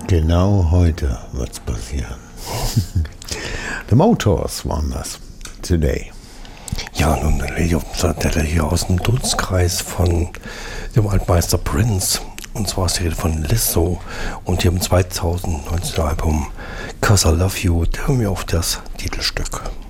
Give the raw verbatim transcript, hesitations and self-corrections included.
Genau heute wird's passieren. The Motors waren das. Today. Ja, nun der hier aus dem Dunstkreis von dem Altmeister Prince. Und zwar ist die Rede von Lizzo. Und hier im zweitausendneunzehn Album Cause I Love You, der hört mir auf das Titelstück.